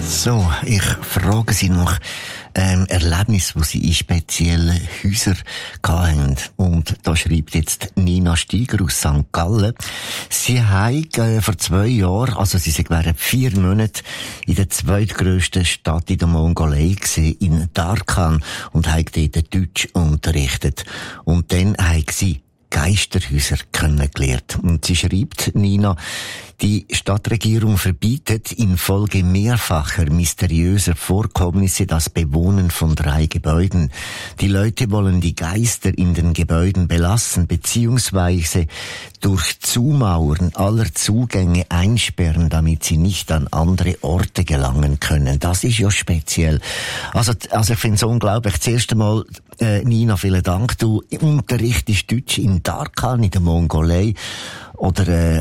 So, ich frage Sie noch Erlebnis, wo Sie in speziellen Häusern hatten. Und da schreibt jetzt Nina Steiger aus St. Gallen. Sie haben vor 2 Jahren, also sie wären 4 Monate in der zweitgrössten Stadt in der Mongolei gewesen, in Darkhan, und haben dort Deutsch unterrichtet. Und dann haben sie Geisterhäuser kennengelernt. Und sie schreibt, Nina, die Stadtregierung verbietet infolge mehrfacher mysteriöser Vorkommnisse das Bewohnen von 3 Gebäuden. Die Leute wollen die Geister in den Gebäuden belassen, beziehungsweise durch Zumauern aller Zugänge einsperren, damit sie nicht an andere Orte gelangen können. Das ist ja speziell. Also ich finde es unglaublich. Zuerst einmal, Nina, vielen Dank. Du unterrichtest Deutsch in Darkhan, in der Mongolei. Oder,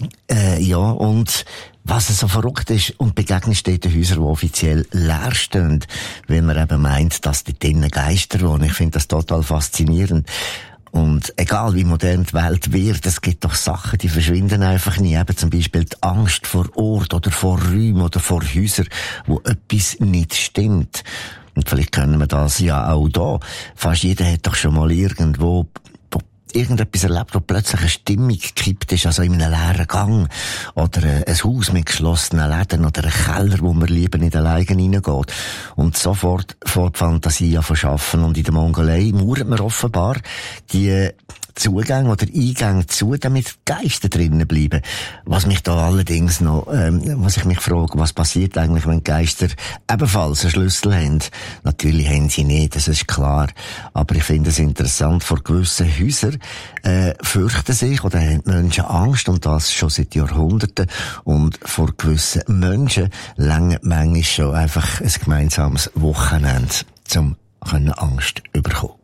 ja, und was so verrückt ist, und begegnest dort Häuser, die offiziell leer stehen, weil man eben meint, dass dort drinnen Geister wohnen. Ich finde das total faszinierend. Und egal wie modern die Welt wird, es gibt doch Sachen, die verschwinden einfach nie. Eben zum Beispiel die Angst vor Ort oder vor Räumen oder vor Häusern, wo etwas nicht stimmt. Und vielleicht können wir das ja auch da. Fast jeder hat doch schon mal irgendwo irgendetwas erlebt, wo plötzlich eine Stimmung gekippt ist, also in einem leeren Gang, oder ein Haus mit geschlossenen Läden, oder ein Keller, wo man lieber nicht alleine reingeht. Und sofort fährt die Fantasie an verschaffen. Und in der Mongolei mauert man offenbar die Zugänge oder Eingänge zu, damit die Geister drinnen bleiben. Was mich da allerdings noch, was ich mich frage, was passiert eigentlich, wenn die Geister ebenfalls einen Schlüssel haben? Natürlich haben sie nicht, das ist klar. Aber ich finde es interessant, vor gewissen Häusern fürchten sich oder haben die Menschen Angst, und das schon seit Jahrhunderten. Und vor gewissen Menschen reicht manchmal schon einfach ein gemeinsames Wochenende, um Angst zu bekommen.